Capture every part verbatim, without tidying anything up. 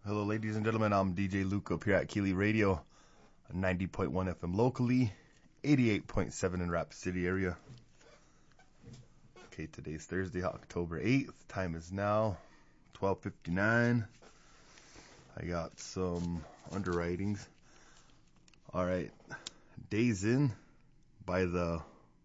Hello, ladies and gentlemen. I'm D J Luke up here at Keeley Radio, ninety point one F M locally, eighty-eight point seven in Rapid City area. Okay, today's Thursday, October eighth. Time is now twelve fifty-nine. I got some underwritings. All right, Days In by the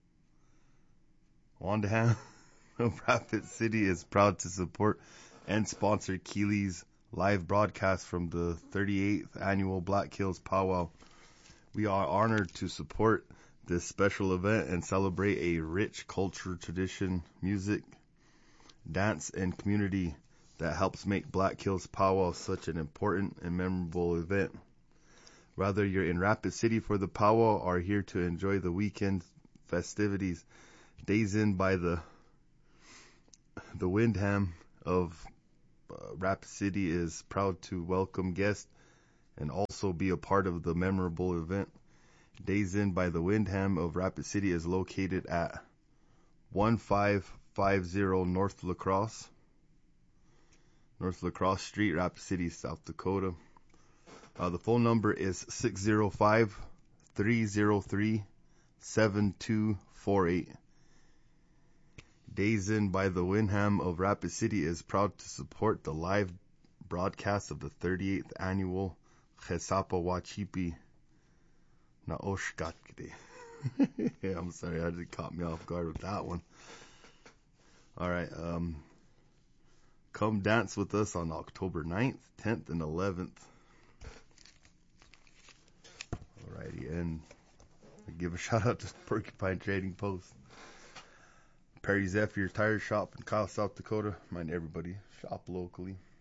Windham of Rapid City is proud to support and sponsor Keeley's live broadcast from the thirty-eighth annual Black Hills Powwow. We are honored to support this special event and celebrate a rich culture, tradition, music, dance, and community that helps make Black Hills Powwow such an important and memorable event. Whether you're in Rapid City for the powwow or here to enjoy the weekend festivities, Days In by the the Windham of uh, Rapid City is proud to welcome guests and also be a part of the memorable event. Days In by the Windham of Rapid City is located at one five five zero North Lacrosse, North Lacrosse Street, Rapid City, South Dakota. Uh, the phone number is six zero five, three zero three, seven two four eight. Days In by the Windham of Rapid City is proud to support the live broadcast of the thirty-eighth annual Chesapa Wachipi Naoshkatkide. Yeah, I'm sorry, I just caught me off guard with that one. Alright, um, come dance with us on October ninth, tenth, and eleventh. Alrighty, and I give a shout out to Porcupine Trading Post, Perry Zephyr Tire Shop in Kyle, South Dakota. Mind everybody, shop locally.